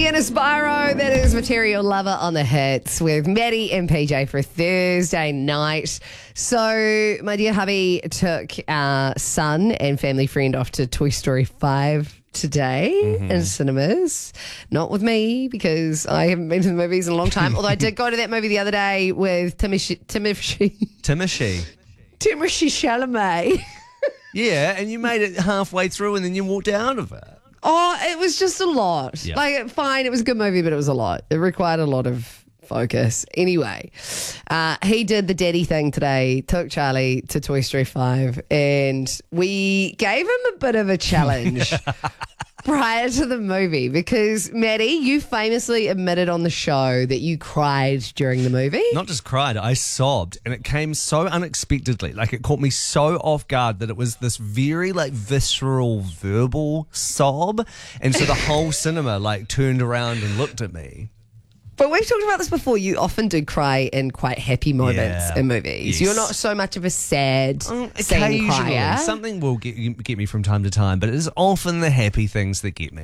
Maddie and Aspiro, that is Material Lover on the hits with Maddie and PJ for Thursday night. So, my dear hubby took our son and family friend off to Toy Story 5 today in cinemas. Not with me because I haven't been to the movies in a long time, although I did go to that movie the other day with Timothée Chalamet. Yeah, and you made it halfway through and then you walked out of it. Oh, it was just a lot. Yeah. Like, fine, it was a good movie, but it was a lot. It required a lot of focus. Anyway, he did the daddy thing today, took Charlie to Toy Story 5, and we gave him a bit of a challenge prior to the movie because, Maddie, you famously admitted on the show that you cried during the movie. Not just cried, I sobbed, and it came so unexpectedly. Like, it caught me so off guard that it was this very, visceral, verbal sob, and so the whole cinema, turned around and looked at me. But we've talked about this before. You often do cry in quite happy moments in movies. Yes. You're not so much of a sad scene Occasionally, crier. something will get me from time to time, but it is often the happy things that get me.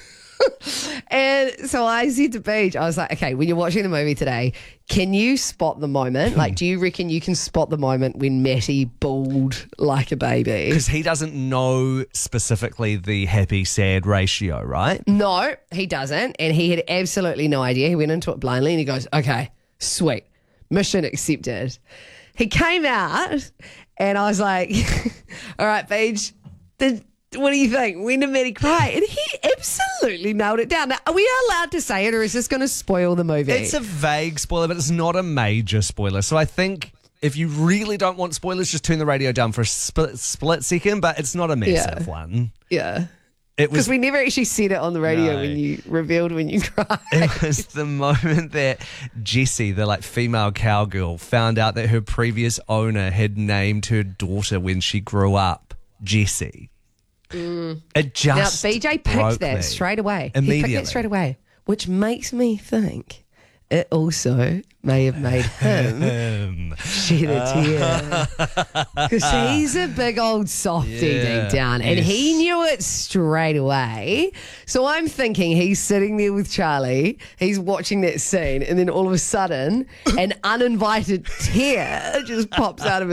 And so I said to Paige, I was like, okay, when you're watching the movie today, can you spot the moment? Do you reckon you can spot the moment when Matty bawled like a baby? Because he doesn't know specifically the happy-sad ratio, right? No, he doesn't. And he had absolutely no idea. He went into it blindly and he goes, okay, sweet, mission accepted. He came out and I was like, all right, Paige, what do you think? When did Matty cry? And he absolutely nailed it down. Now, are we allowed to say it, or is this going to spoil the movie? It's a vague spoiler, but it's not a major spoiler. So I think if you really don't want spoilers, just turn the radio down for a split second, but it's not a massive one. Yeah. It was Because we never actually said it on the radio No. when you revealed when you cried. It was the moment that Jessie, the female cowgirl, found out that her previous owner had named her daughter when she grew up Jessie. It just Now, BJ broke picked that me. straight away. He Immediately. picked that straight away, which makes me think it also may have made him shed a tear. Because he's a big old softy deep down, and he knew it straight away. So I'm thinking he's sitting there with Charlie, he's watching that scene, and then all of a sudden, an uninvited tear just pops out of his